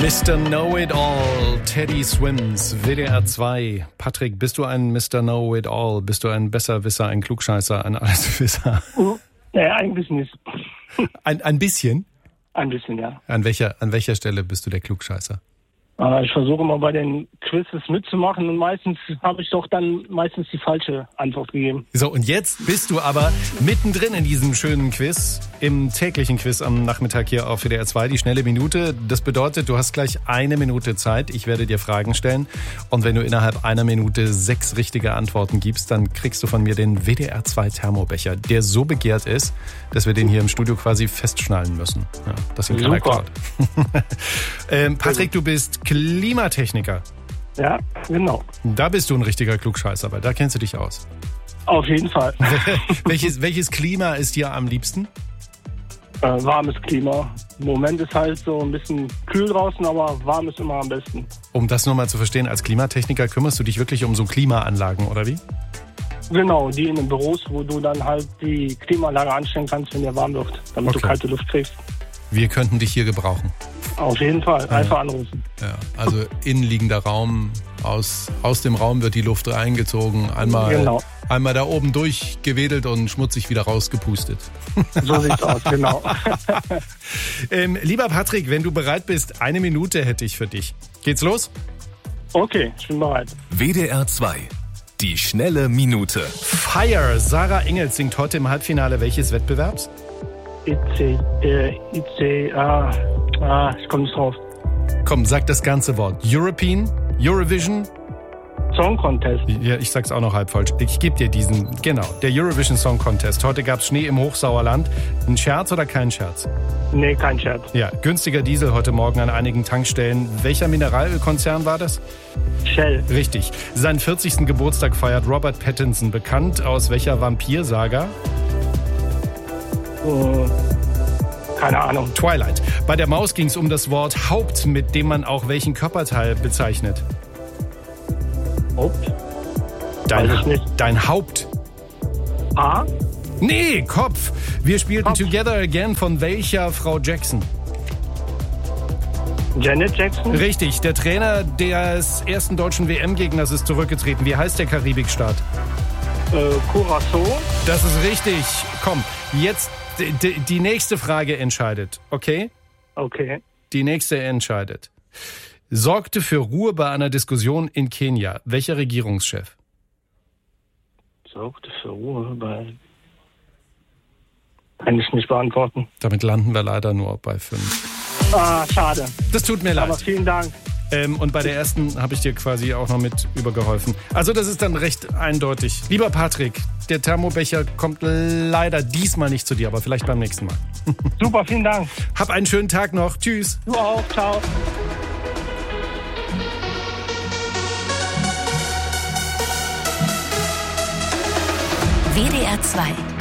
Mr. Know-It-All, Teddy Swims, WDR 2. Patrick, bist du ein Mr. Know-It-All? Bist du ein Besserwisser, ein Klugscheißer, ein Alleswisser? Ja, eigentlich nicht. Ein bisschen? Ein bisschen, ja. An welcher Stelle bist du der Klugscheißer? Ich versuche mal bei den Quizzes mitzumachen und meistens habe ich doch dann die falsche Antwort gegeben. So, und jetzt bist du aber mittendrin in diesem schönen Quiz, im täglichen Quiz am Nachmittag hier auf WDR 2, die schnelle Minute. Das bedeutet, du hast gleich 1 Minute Zeit. Ich werde dir Fragen stellen und wenn du innerhalb 1 Minute 6 richtige Antworten gibst, dann kriegst du von mir den WDR 2 Thermobecher, der so begehrt ist, dass wir den hier im Studio quasi festschnallen müssen. Ja, dass ihn keiner klaut. Patrick, du bist Klimatechniker. Ja, genau. Da bist du ein richtiger Klugscheißer, weil da kennst du dich aus. Auf jeden Fall. Welches Klima ist dir am liebsten? Warmes Klima. Im Moment ist halt so ein bisschen kühl draußen, aber warm ist immer am besten. Um das nur mal zu verstehen, als Klimatechniker kümmerst du dich wirklich um so Klimaanlagen, oder wie? Genau, die in den Büros, wo du dann halt die Klimaanlage anstellen kannst, wenn dir warm wird, damit du kalte Luft kriegst. Wir könnten dich hier gebrauchen. Auf jeden Fall, einfach anrufen. Ja, also innenliegender Raum, aus dem Raum wird die Luft reingezogen, einmal da oben durchgewedelt und schmutzig wieder rausgepustet. So sieht's aus, genau. Lieber Patrick, wenn du bereit bist, 1 Minute hätte ich für dich. Geht's los? Okay, ich bin bereit. WDR 2, die schnelle Minute. Fire, Sarah Engels singt heute im Halbfinale welches Wettbewerbs? ich komme nicht drauf. Komm, sag das ganze Wort. Eurovision? Song Contest. Ja, ich sag's auch noch halb falsch. Ich gebe dir diesen, genau, der Eurovision Song Contest. Heute gab's Schnee im Hochsauerland. Ein Scherz oder kein Scherz? Nee, kein Scherz. Ja, günstiger Diesel heute Morgen an einigen Tankstellen. Welcher Mineralölkonzern war das? Shell. Richtig. Seinen 40. Geburtstag feiert Robert Pattinson, bekannt aus welcher Vampirsaga? Keine Ahnung. Twilight. Bei der Maus ging es um das Wort Haupt, mit dem man auch welchen Körperteil bezeichnet. Haupt? Dein Haupt. A? Nee, Kopf. Wir spielten Kopf. Together Again von welcher Frau Jackson? Janet Jackson? Richtig. Der Trainer des ersten deutschen WM-Gegners ist zurückgetreten. Wie heißt der Karibikstaat? Curaçao? Das ist richtig. Komm, jetzt die nächste Frage entscheidet, okay? Okay. Die nächste entscheidet. Sorgte für Ruhe bei einer Diskussion in Kenia. Welcher Regierungschef? Sorgte für Ruhe bei... Kann ich nicht beantworten. Damit landen wir leider nur bei 5. Schade. Das tut mir leid. Aber vielen Dank. Und bei der ersten habe ich dir quasi auch noch mit übergeholfen. Also das ist dann recht eindeutig. Lieber Patrick, der Thermobecher kommt leider diesmal nicht zu dir, aber vielleicht beim nächsten Mal. Super, vielen Dank. Hab einen schönen Tag noch. Tschüss. Du auch. Ciao. WDR 2